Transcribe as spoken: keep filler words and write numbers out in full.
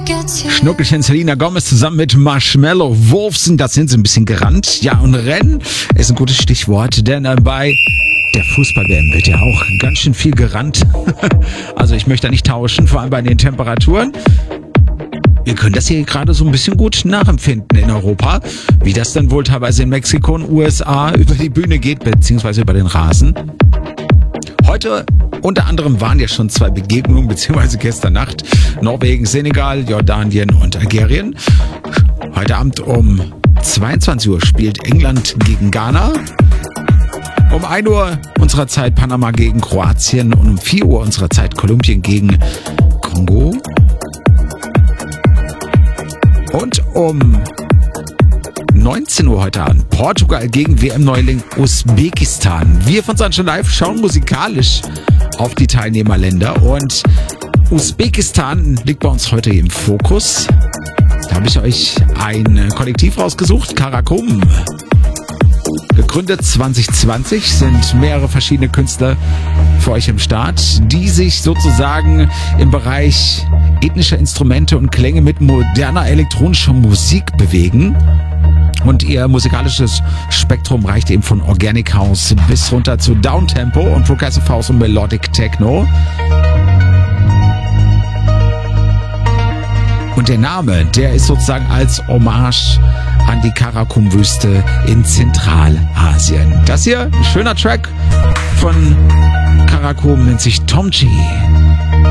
Schnuckelchen Selena Gomez zusammen mit Marshmello Wolfson, das sind sie ein bisschen gerannt. Ja, und Rennen ist ein gutes Stichwort, denn bei der Fußball-W M wird ja auch ganz schön viel gerannt. Also ich möchte da nicht tauschen, vor allem bei den Temperaturen. Wir können das hier gerade so ein bisschen gut nachempfinden in Europa, wie das dann wohl teilweise in Mexiko und U S A über die Bühne geht, beziehungsweise über den Rasen. Heute unter anderem waren ja schon zwei Begegnungen, beziehungsweise gestern Nacht. Norwegen, Senegal, Jordanien und Algerien. Heute Abend um zweiundzwanzig Uhr spielt England gegen Ghana. Um ein Uhr unserer Zeit Panama gegen Kroatien und um vier Uhr unserer Zeit Kolumbien gegen Kongo. Und um neunzehn Uhr heute an Portugal gegen W M-Neuling Usbekistan. Wir von Sunshine Live schauen musikalisch auf die Teilnehmerländer und Usbekistan liegt bei uns heute im Fokus. Da habe ich euch ein Kollektiv rausgesucht, Karakum. Gegründet zwanzig zwanzig, sind mehrere verschiedene Künstler für euch im Start, die sich sozusagen im Bereich ethnischer Instrumente und Klänge mit moderner elektronischer Musik bewegen. Und ihr musikalisches Spektrum reicht eben von Organic House bis runter zu Downtempo und Progressive House und Melodic Techno. Und der Name, der ist sozusagen als Hommage an die Karakum-Wüste in Zentralasien. Das hier, ein schöner Track von Karakum, nennt sich Tom G.